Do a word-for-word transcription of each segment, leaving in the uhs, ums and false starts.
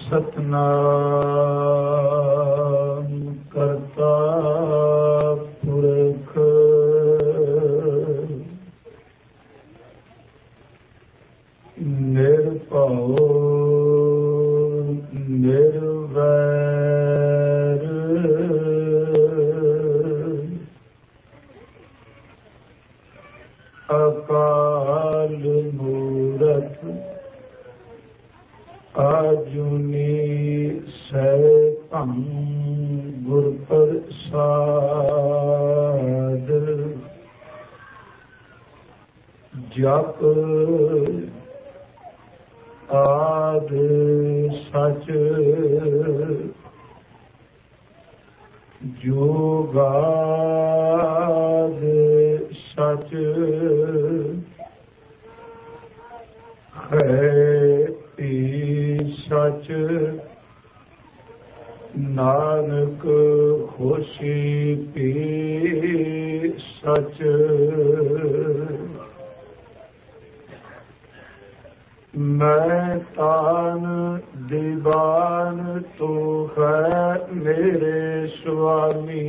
ਸਤਨਾਮ ਕਰਤਾ ਪੁਰਖ ਨਿਰਭਉ ਨਿਰਵੈਰ ਅਕਾਲ ਮੂਰਤ ਆਜੂਨੀ ਸੈਭੰ ਗੁਰ ਪ੍ਰਸਾਦ ਜਪ ਆਦਿ ਸਚ ਜੁਗਾਦ ਸਚ ਹੈ ਸਚ ਨਾਨਕ ਹੋਸੀ ਪੀ ਸਚ ਮੈਂ ਤਾਨ ਦੀਵਾਨ ਤੂੰ ਹੈ ਮੇਰੇ ਸੁਆਮੀ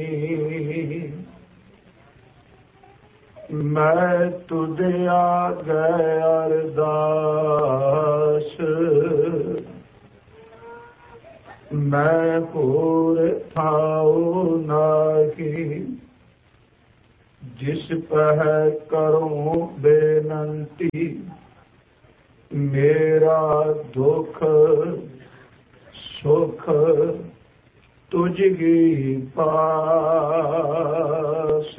ਮੈਂ ਤੁਧ ਆਗੇ ਅਰਦਾਸ ਮੈਂ ਹੋਰ ਥਾਉ ਨਾਹੀ ਜਿਸ ਪਹਿ ਕਰੂੰ ਬੇਨੰਤੀ ਮੇਰਾ ਦੁਖ ਸੁਖ ਤੁਝੀ ਪਾਸ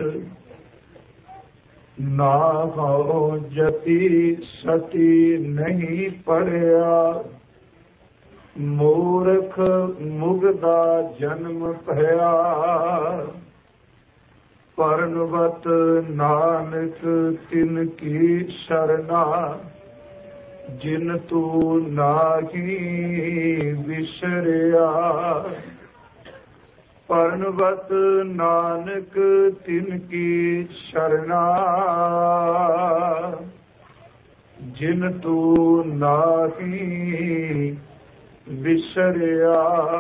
ਨਾ ਹੋ ਜਤੀ ਸਤੀ ਨਹੀਂ ਪੜਿਆ ਮੂਰਖ ਮੁਗਦਾ ਜਨਮ ਭਇਆ ਪਰਨਵਤ ਨਾਨਕ ਤਿਨ ਕੀ ਸਰਨਾ ਜਿਨ ਤੂੰ ਨਾਹੀ ਵਿਸਰਿਆ ਪਰਨਵਤ ਨਾਨਕ ਤਿਨ ਕੀ ਸਰਨਾ ਜਿਨ ਤੂੰ ਨਾਹੀ ਵਿਸਰਿਆ।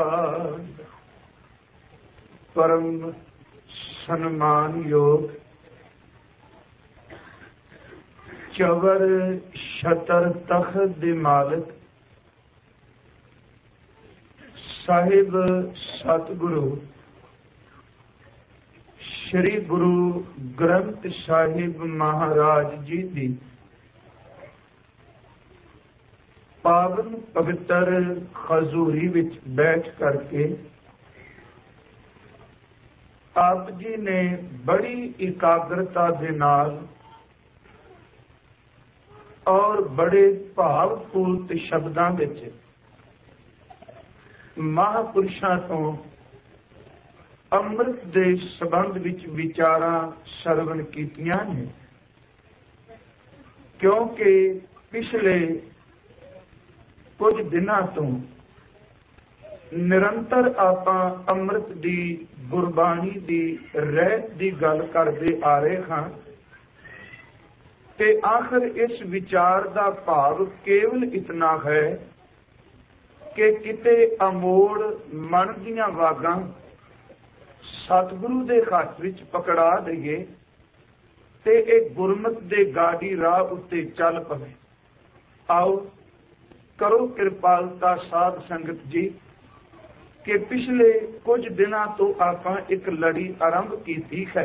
ਪਰਮ ਸਨਮਾਨਯੋਗ ਚਵਰ ਛਤਰ ਤਖਤ ਦੇ ਮਾਲਕ ਸਾਹਿਬ ਸਤਿਗੁਰੂ ਸ਼੍ਰੀ ਗੁਰੂ ਗ੍ਰੰਥ ਸਾਹਿਬ ਮਹਾਰਾਜ ਜੀ ਦੀ ਪਾਵਨ ਪਵਿੱਤਰ ਹਜ਼ੂਰੀ ਵਿੱਚ ਬੈਠ ਕਰਕੇ ਆਪ ਜੀ ਨੇ ਬੜੀ ਇਕਾਗਰਤਾ ਦੇ ਨਾਲ ਔਰ ਬੜੇ ਭਾਵਪੂਰਤ ਸ਼ਬਦਾਂ ਵਿੱਚ ਮਹਾਂਪੁਰਸ਼ਾਂ ਤੋਂ ਅੰਮ੍ਰਿਤ ਦੇ ਸੰਬੰਧ ਵਿੱਚ ਵਿਚਾਰਾਂ ਸਰਵਣ ਕੀਤੀਆਂ ਨੇ, ਕਿਉਂਕਿ ਪਿਛਲੇ ਕੁਝ ਦਿਨਾਂ ਤੋਂ ਨਿਰੰਤਰ ਆਪਾਂ ਅੰਮ੍ਰਿਤ ਦੀ ਗੁਰਬਾਣੀ ਦੀ ਰਹਿਤ ਦੀ ਗੱਲ ਕਰਦੇ ਆ ਰਹੇ ਹਾਂ ਤੇ ਆਖਰ ਇਸ ਵਿਚਾਰ ਦਾ ਭਾਵ ਕੇਵਲ ਇਤਨਾ ਹੈ ਕਿ ਕਿਤੇ ਅਮੋੜ ਮਨ ਦੀਆਂ ਵਾਗਾਂ ਸਤਿਗੁਰੂ ਦੇ ਹੱਥ ਵਿੱਚ ਪਕੜਾ ਦਈਏ ਤੇ ਇਹ ਗੁਰਮਤ ਦੇ ਗਾੜੀ ਰਾਹ ਉੱਤੇ ਚੱਲ ਪਵੇ। ਆਓ ਕਰੋ ਕਿਰਪਾਲਤਾ ਸਾਧ ਸੰਗਤ ਜੀ ਕਿ ਪਿਛਲੇ ਕੁਝ ਦਿਨਾਂ ਤੋਂ ਆਪਾਂ ਇੱਕ ਲੜੀ ਆਰੰਭ ਕੀਤੀ ਹੈ।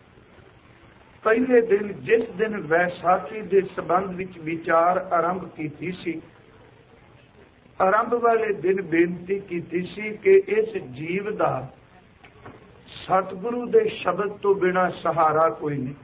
ਪਹਿਲੇ ਦਿਨ ਜਿਸ ਦਿਨ ਵੈਸਾਖੀ ਦੇ ਸੰਬੰਧ ਵਿੱਚ ਵਿਚਾਰ ਆਰੰਭ ਕੀਤੀ ਸੀ, ਆਰੰਭ ਵਾਲੇ ਦਿਨ ਬੇਨਤੀ ਕੀਤੀ ਸੀ ਕਿ ਇਸ ਜੀਵ ਦਾ ਸਤਿਗੁਰੂ ਦੇ ਸ਼ਬਦ ਤੋਂ ਬਿਨਾਂ ਸਹਾਰਾ ਕੋਈ ਨਹੀਂ।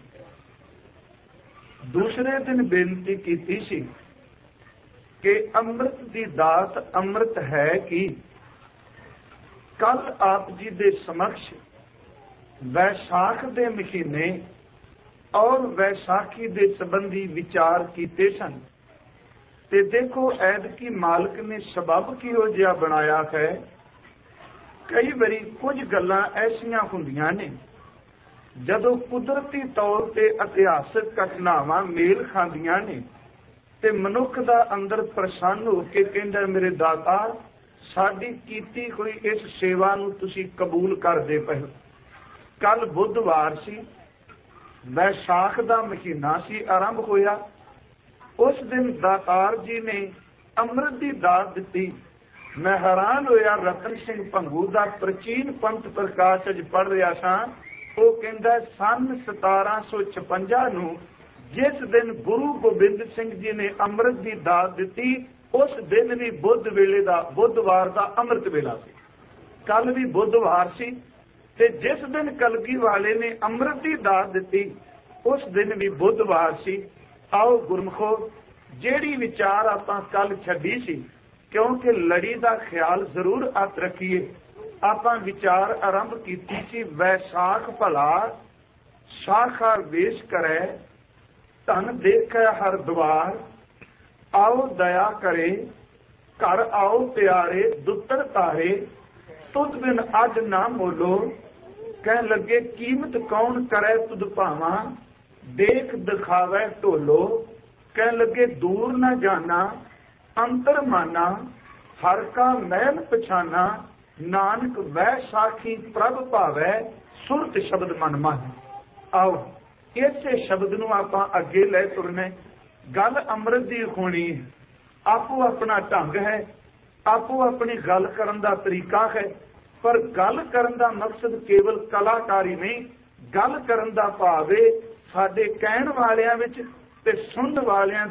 ਦੂਸਰੇ ਦਿਨ ਬੇਨਤੀ ਕੀਤੀ ਸੀ ਕਿ ਅੰਮ੍ਰਿਤ ਦੀ ਦਾਤ ਅੰਮ੍ਰਿਤ ਹੈ ਕਿ ਕੱਲ ਆਪ ਜੀ ਦੇ ਸਮਕਸ਼ ਵੈਸਾਖ ਦੇ ਮਹੀਨੇ ਔਰ ਵੈਸਾਖੀ ਦੇ ਸੰਬੰਧੀ ਵਿਚਾਰ ਕੀਤੇ ਸਨ ਤੇ ਦੇਖੋ ਐਤਕੀ ਮਾਲਕ ਨੇ ਸਬਬ ਕਿਹੋ ਜਿਹਾ ਬਣਾਇਆ ਹੈ। ਕਈ ਵਾਰੀ ਕੁਝ ਗੱਲਾਂ ਐਸੀਆਂ ਹੁੰਦੀਆਂ ਨੇ ਜਦੋਂ ਕੁਦਰਤੀ ਤੌਰ ਤੇ ਇਤਿਹਾਸਕ ਘਟਨਾਵਾਂ ਮੇਲ ਖਾਂਦੀਆਂ ਨੇ ਤੇ ਮਨੁੱਖ ਦਾ ਅੰਦਰ ਪ੍ਰਸੰਨ ਹੋ ਕੇ ਕਹਿੰਦਾ ਮੇਰੇ ਦਾਤਾ ਸਾਡੀ ਕੀਤੀ ਹੋਈ ਇਸ ਸੇਵਾ ਨੂੰ ਤੁਸੀਂ ਕਬੂਲ ਕਰਦੇ ਪਏ। ਕੱਲ ਬੁੱਧਵਾਰ ਸੀ, ਵੈਸਾਖ ਦਾ ਮਹੀਨਾ ਸੀ, ਆਰੰਭ ਹੋਇਆ। ਉਸ ਦਿਨ ਦਾਤਾਰ ਜੀ ਨੇ ਅੰਮ੍ਰਿਤ ਦੀ ਦਾਤ ਦਿੱਤੀ। ਮੈਂ ਹੈਰਾਨ ਹੋਇਆ, ਰਤਨ ਸਿੰਘ ਭੰਗੂ ਦਾ ਪ੍ਰਾਚੀਨ ਪੰਥ ਪ੍ਰਕਾਸ਼ ਅੱਜ ਪੜ੍ਹ ਰਿਹਾ ਸਾਂ। ਉਹ ਕਹਿੰਦਾ ਸੰਨ ਸਤਾਰਾਂ ਸੌ ਛਪੰਜਾ ਨੂੰ ਜਿਸ ਦਿਨ ਗੁਰੂ ਗੋਬਿੰਦ ਸਿੰਘ ਜੀ ਨੇ ਅੰਮ੍ਰਿਤ ਦੀ ਦਾਤ ਦਿੱਤੀ, ਉਸ ਦਿਨ ਵੀ ਬੁੱਧ ਵੇਲੇ ਦਾ ਬੁੱਧਵਾਰ ਦਾ ਅੰਮ੍ਰਿਤ ਵੇਲਾ ਸੀ। ਕੱਲ ਵੀ ਬੁੱਧਵਾਰ ਸੀ ਤੇ ਜਿਸ ਦਿਨ ਕਲਗੀ ਵਾਲੇ ਨੇ ਅੰਮ੍ਰਿਤ ਦੀ ਦਾਤ ਦਿੱਤੀ, ਉਸ ਦਿਨ ਵੀ ਬੁੱਧਵਾਰ ਸੀ। ਆਓ ਗੁਰਮਖੋ, ਜਿਹੜੀ ਵਿਚਾਰ ਆਪਾਂ ਕੱਲ ਛੱਡੀ ਸੀ, ਕਿਉਂਕਿ ਲੜੀ ਦਾ ਖਿਆਲ ਜ਼ਰੂਰ ਹੱਥ ਰੱਖੀਏ, ਆਪਾਂ ਵਿਚਾਰ ਆਰੰਭ ਕੀਤੀ ਸੀ, ਵੈਸਾਖ ਭਲਾ ਸਾਖਾ ਵੇਸ਼ ਕਰੇ, ਧਨ ਦੇਖੈ ਹਰ ਦੁਆਰ, ਆਓ ਦਇਆ ਕਰੇ, ਘਰ ਆਓ ਪਿਆਰੇ, ਦੁੱਤਰ ਤਾਰੇ, ਤੁਧ ਬਿਨ ਅੱਜ ਨਾ ਮੋਲੋ, ਕਹਿ ਲੱਗੇ ਕੀਮਤ ਕੌਣ ਕਰੇ ਤੁਧ ਭਾਵਾਂ, ਦੇਖ ਦਿਖਾਵੇ ਢੋਲੋ, ਕਹਿ ਲੱਗੇ ਦੂਰ ਨਾ ਜਾਣਾ, ਅੰਤਰ ਮਾਨਾ, ਹਰ ਕਾ ਮਹਿਲ ਪਛਾਨਾ, ਨਾਨਕ ਵੈ ਸਾਖੀ ਪ੍ਰਭ ਭਾਵੈ, ਸੁਰਤ ਸ਼ਬਦ ਮਨ ਮਨ। ਆਓ ਇਸੇ ਸ਼ਬਦ ਨੂੰ ਆਪਾਂ ਅੱਗੇ ਲੈ ਤੁਰਨੇ। ਗੱਲ ਅੰਮ੍ਰਿਤ ਦੀ ਹੋਣੀ ਹੈ, ਆਪੋ ਆਪਣਾ ਢੰਗ ਹੈ, ਆਪੋ ਆਪਣੀ ਗੱਲ ਕਰਨ ਦਾ ਤਰੀਕਾ ਹੈ, ਪਰ ਗੱਲ ਕਰਨ ਦਾ ਮਕਸਦ ਕੇਵਲ ਕਲਾਕਾਰੀ ਨਹੀਂ। ਗੱਲ ਕਰਨ ਦਾ ਭਾਵ ਹੈ ਸਾਡੇ ਕਹਿਣ ਵਾਲਿਆਂ ਵਿੱਚ ਤੇ ਸੁਣਨ ਵਾਲਿਆਂ